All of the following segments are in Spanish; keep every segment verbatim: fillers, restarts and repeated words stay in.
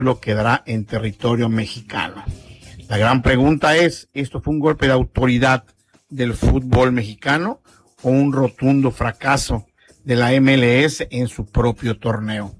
quedará en territorio mexicano. La gran pregunta es, ¿esto fue un golpe de autoridad del fútbol mexicano o un rotundo fracaso de la M L S en su propio torneo?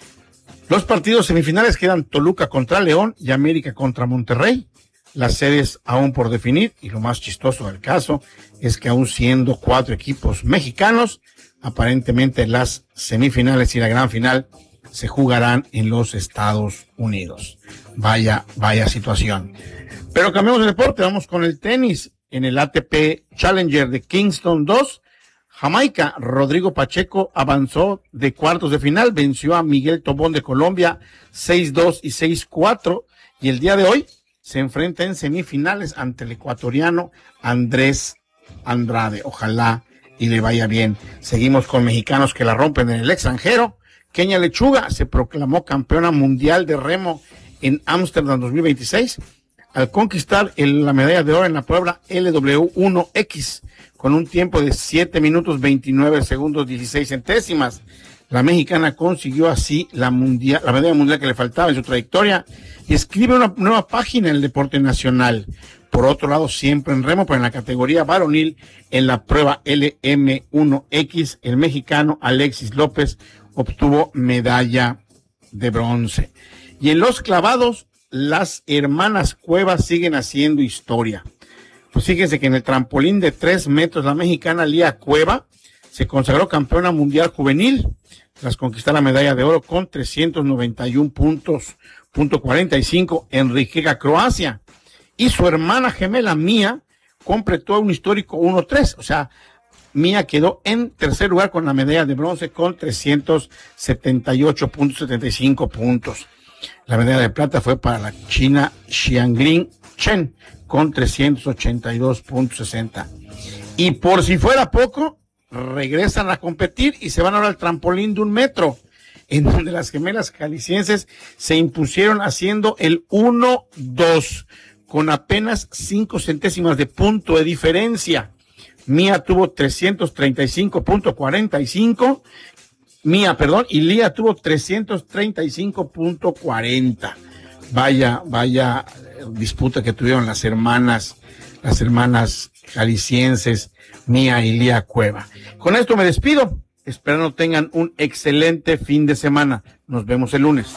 Los partidos semifinales quedan Toluca contra León y América contra Monterrey. Las sedes aún por definir, y lo más chistoso del caso es que aún siendo cuatro equipos mexicanos, aparentemente las semifinales y la gran final se jugarán en los Estados Unidos. Vaya, vaya situación. Pero cambiamos de deporte, vamos con el tenis. En el A T P Challenger de Kingston dos, Jamaica, Rodrigo Pacheco avanzó de cuartos de final, venció a Miguel Tobón de Colombia seis dos y seis cuatro, y el día de hoy se enfrenta en semifinales ante el ecuatoriano Andrés Andrade. Ojalá y le vaya bien. Seguimos con mexicanos que la rompen en el extranjero. Kenia Lechuga se proclamó campeona mundial de remo en Ámsterdam dos mil veintiséis al conquistar el, la medalla de oro en la prueba L W uno X con un tiempo de siete minutos veintinueve segundos dieciséis centésimas. La mexicana consiguió así la mundial, la medalla mundial que le faltaba en su trayectoria y escribe una nueva página en el deporte nacional. Por otro lado, siempre en remo, pero en la categoría varonil, en la prueba L M uno X, el mexicano Alexis López obtuvo medalla de bronce. Y en los clavados, las hermanas Cuevas siguen haciendo historia. Pues fíjense que en el trampolín de tres metros, la mexicana Lía Cueva se consagró campeona mundial juvenil tras conquistar la medalla de oro con trescientos noventa y uno puntos, punto cuarenta y cinco en Rijeka, Croacia. Y su hermana gemela Mía completó un histórico uno tres, o sea, Mía quedó en tercer lugar con la medalla de bronce con trescientos setenta y ocho punto setenta y cinco puntos. La medalla de plata fue para la china Xiangling Chen con trescientos ochenta y dos punto sesenta. Y por si fuera poco, regresan a competir y se van ahora al trampolín de un metro, en donde las gemelas jaliscienses se impusieron haciendo el uno dos con apenas cinco centésimas de punto de diferencia. Mía tuvo trescientos treinta y cinco punto cuarenta y cinco, Mía, perdón, y Lía tuvo trescientos treinta y cinco punto cuarenta. Vaya, vaya disputa que tuvieron las hermanas, las hermanas jaliscienses, Mía y Lía Cueva. Con esto me despido, esperando tengan un excelente fin de semana. Nos vemos el lunes.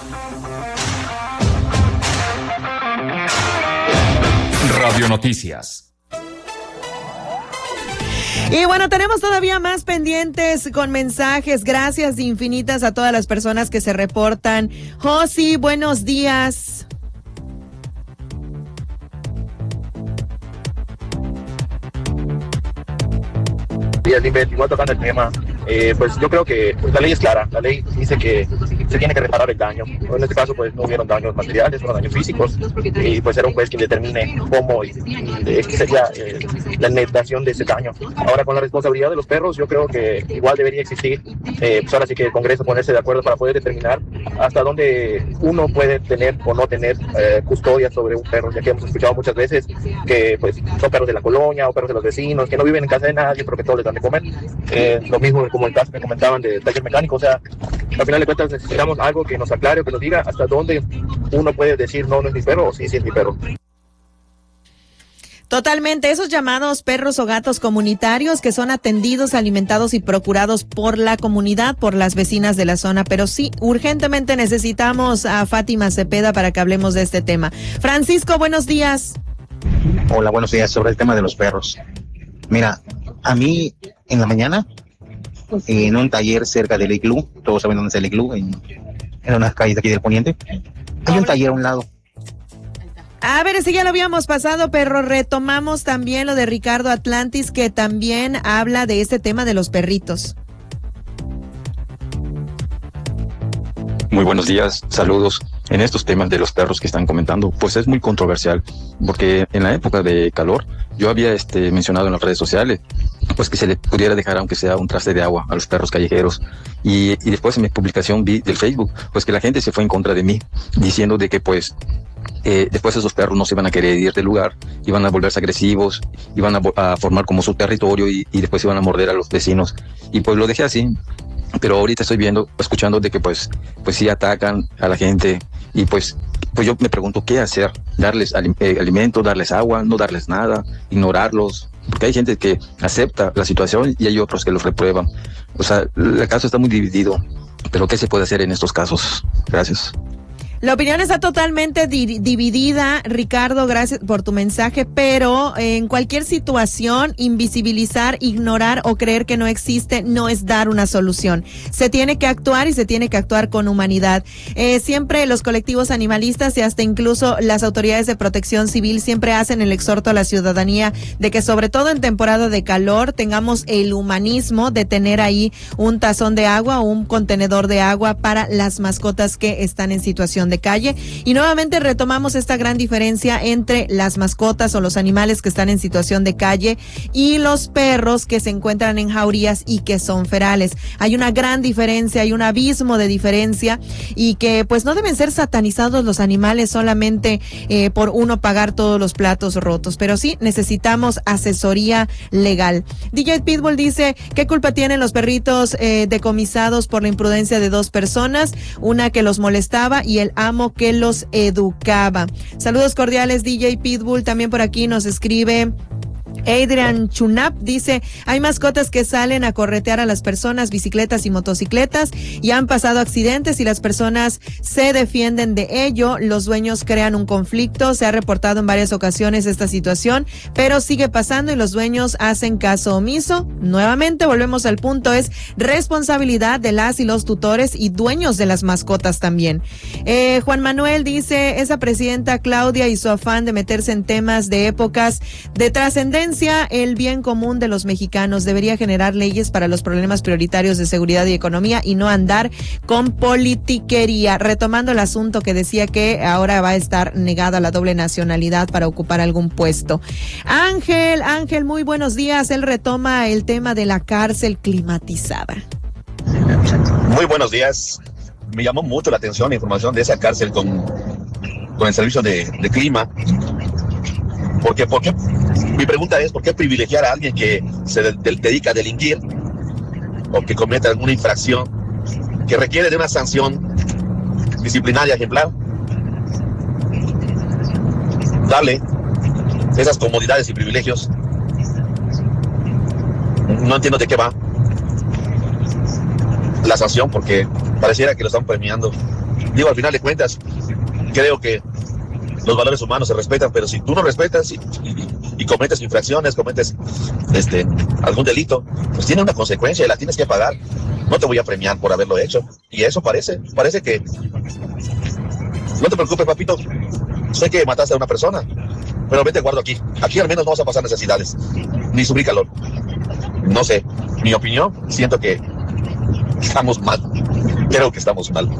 Radio Noticias. Y bueno, tenemos todavía más pendientes con mensajes. Gracias infinitas a todas las personas que se reportan. Josi, buenos días. Días, igual tocando el tema, eh, pues yo creo que pues, la ley es clara, la ley dice que se tiene que reparar el daño. En este caso pues no hubieron daños materiales, fueron daños físicos, y pues era un juez quien determine cómo y, y sería eh, la indemnización de ese daño. Ahora con la responsabilidad de los perros, yo creo que igual debería existir, eh, pues ahora sí que el Congreso ponerse de acuerdo para poder determinar hasta dónde uno puede tener o no tener eh, custodia sobre un perro, ya que hemos escuchado muchas veces que pues son perros de la colonia o perros de los vecinos, que no viven en casa de nadie, pero que todos les dan de comer. Eh, lo mismo como el caso que comentaban de taller mecánico, o sea, al final de cuentas necesitamos algo que nos aclare o que nos diga hasta dónde uno puede decir no, no es mi perro, o sí, sí es mi perro. Totalmente, esos llamados perros o gatos comunitarios que son atendidos, alimentados y procurados por la comunidad, por las vecinas de la zona, pero sí, urgentemente necesitamos a Fátima Cepeda para que hablemos de este tema. Francisco, buenos días. Hola, buenos días. Sobre el tema de los perros. Mira, a mí en la mañana, en un taller cerca del Iglú, todos saben dónde es el Iglú, en, en unas calles de aquí del Poniente, hay un taller a un lado. A ver, ese ya lo habíamos pasado, pero retomamos también lo de Ricardo Atlantis, que también habla de este tema de los perritos. Muy buenos días, saludos. En estos temas de los perros que están comentando, pues es muy controversial, porque en la época de calor, yo había este mencionado en las redes sociales, pues que se le pudiera dejar aunque sea un traste de agua a los perros callejeros, y, y después en mi publicación vi del Facebook, pues que la gente se fue en contra de mí, diciendo de que pues eh, después esos perros no se van a querer ir del lugar, iban a volverse agresivos, iban a, a formar como su territorio y, y después iban a morder a los vecinos, y pues lo dejé así. pero ahorita estoy viendo, escuchando de que pues, pues sí atacan a la gente y pues, pues yo me pregunto qué hacer, darles alim- eh, alimento, darles agua, no darles nada, ignorarlos, porque hay gente que acepta la situación y hay otros que los reprueban. O sea, el caso está muy dividido, pero ¿qué se puede hacer en estos casos? Gracias. La opinión está totalmente di- dividida, Ricardo, gracias por tu mensaje, pero en cualquier situación, invisibilizar, ignorar o creer que no existe no es dar una solución. Se tiene que actuar y se tiene que actuar con humanidad. Eh, siempre los colectivos animalistas y hasta incluso las autoridades de protección civil siempre hacen el exhorto a la ciudadanía de que sobre todo en temporada de calor tengamos el humanismo de tener ahí un tazón de agua o un contenedor de agua para las mascotas que están en situación de calle. Y nuevamente retomamos esta gran diferencia entre las mascotas o los animales que están en situación de calle y los perros que se encuentran en jaurías y que son ferales. Hay una gran diferencia, hay un abismo de diferencia y que pues no deben ser satanizados los animales solamente eh, por uno pagar todos los platos rotos, pero sí necesitamos asesoría legal. D J Pitbull dice, ¿qué culpa tienen los perritos eh, decomisados por la imprudencia de dos personas? Una que los molestaba y el amo que los educaba. Saludos cordiales, D J Pitbull. También por aquí nos escribe Adrian Chunap, dice, hay mascotas que salen a corretear a las personas, bicicletas y motocicletas, y han pasado accidentes y las personas se defienden de ello, los dueños crean un conflicto, se ha reportado en varias ocasiones esta situación, pero sigue pasando y los dueños hacen caso omiso. Nuevamente volvemos al punto, es responsabilidad de las y los tutores y dueños de las mascotas también. Eh, Juan Manuel dice, esa presidenta Claudia y su afán de meterse en temas de épocas de trascendencia, el bien común de los mexicanos debería generar leyes para los problemas prioritarios de seguridad y economía y no andar con politiquería. Retomando el asunto que decía que ahora va a estar negada la doble nacionalidad para ocupar algún puesto. Ángel, Ángel, muy buenos días. Él retoma el tema de la cárcel climatizada. Muy buenos días. Me llamó mucho la atención la información de esa cárcel con, con el servicio de, de clima. Porque, ¿por qué? Mi pregunta es, ¿por qué privilegiar a alguien que se de, de, dedica a delinquir o que comete alguna infracción que requiere de una sanción disciplinaria ejemplar? Darle esas comodidades y privilegios. No entiendo de qué va la sanción, porque pareciera que lo están premiando. Digo, al final de cuentas, creo que los valores humanos se respetan, pero si tú no respetas y, y, y cometes infracciones, cometes este algún delito, pues tiene una consecuencia y la tienes que pagar. No te voy a premiar por haberlo hecho. Y eso parece, parece que... No te preocupes, papito. Sé que mataste a una persona, pero vete guardo aquí. Aquí al menos no vas a pasar necesidades, ni sufrir calor. No sé, mi opinión, siento que estamos mal. Creo que estamos mal.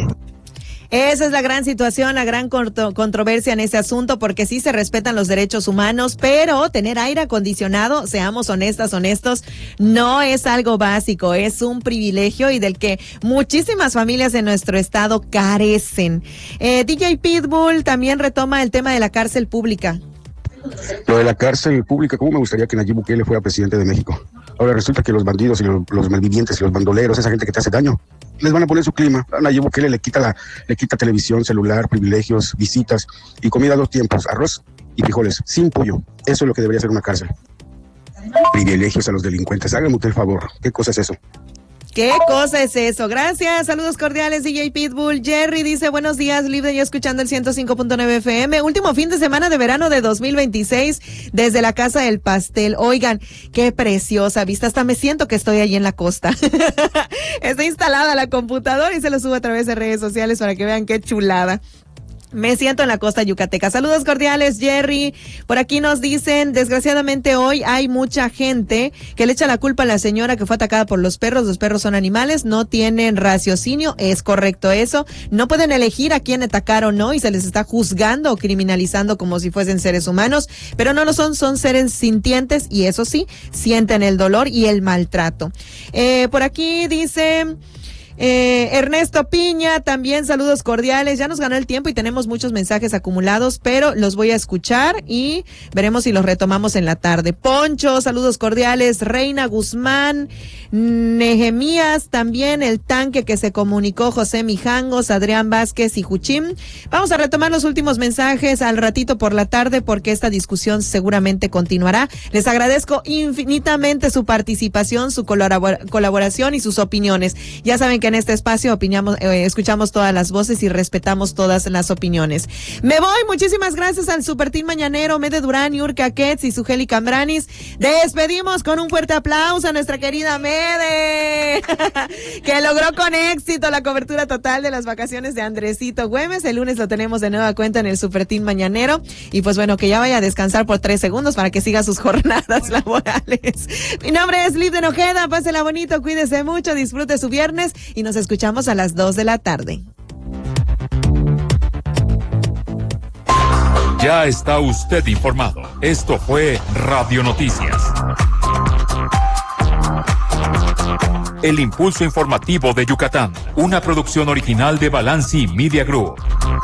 Esa es la gran situación, la gran controversia en ese asunto, porque sí se respetan los derechos humanos, pero tener aire acondicionado, seamos honestas, honestos, no es algo básico, es un privilegio y del que muchísimas familias en nuestro estado carecen. Eh, D J Pitbull también retoma el tema de la cárcel pública. Lo de la cárcel pública, ¿cómo me gustaría que Nayib Bukele fuera presidente de México? Ahora resulta que los bandidos y los, los malvivientes y los bandoleros, esa gente que te hace daño, les van a poner su clima. A Nayib Bukele le quita, la, le quita televisión, celular, privilegios, visitas y comida a dos tiempos, arroz y frijoles, sin pollo. Eso es lo que debería ser una cárcel. Privilegios a los delincuentes. Hágame usted el favor. ¿Qué cosa es eso? ¿Qué cosa es eso? Gracias, saludos cordiales, D J Pitbull. Jerry dice, buenos días, libre, yo escuchando el ciento cinco punto nueve F M. Último fin de semana de verano de dos mil veintiséis desde la Casa del Pastel. Oigan, qué preciosa vista, hasta me siento que estoy allí en la costa. Está instalada la computadora y se lo subo a través de redes sociales para que vean qué chulada. Me siento en la costa yucateca. Saludos cordiales, Jerry. Por aquí nos dicen, desgraciadamente hoy hay mucha gente que le echa la culpa a la señora que fue atacada por los perros. Los perros son animales, no tienen raciocinio. Es correcto eso. No pueden elegir a quién atacar o no y se les está juzgando o criminalizando como si fuesen seres humanos. Pero no lo son, son seres sintientes y eso sí, sienten el dolor y el maltrato. Eh, por aquí dice... Eh, Ernesto Piña, también saludos cordiales. Ya nos ganó el tiempo y tenemos muchos mensajes acumulados, pero los voy a escuchar y veremos si los retomamos en la tarde. Poncho, saludos cordiales. Reina Guzmán, Nehemías, también el tanque que se comunicó, José Mijangos, Adrián Vázquez y Juchim. Vamos a retomar los últimos mensajes al ratito por la tarde porque esta discusión seguramente continuará. Les agradezco infinitamente su participación, su colabor- colaboración y sus opiniones. Ya saben que en este espacio opinamos, eh, escuchamos todas las voces y respetamos todas las opiniones. Me voy, muchísimas gracias al Super Team Mañanero, Mede Durán, Yurka Ketz y Sugeli Cambranis. Despedimos con un fuerte aplauso a nuestra querida Mede, que logró con éxito la cobertura total de las vacaciones de Andresito Güemes. El lunes lo tenemos de nueva cuenta en el Super Team Mañanero. Y pues bueno, que ya vaya a descansar por tres segundos para que siga sus jornadas laborales. Mi nombre es Liv de Nojeda, pásela bonito, cuídese mucho, disfrute su viernes y nos escuchamos a las dos de la tarde. Ya está usted informado. Esto fue Radio Noticias. El impulso informativo de Yucatán, una producción original de Balanci Media Group.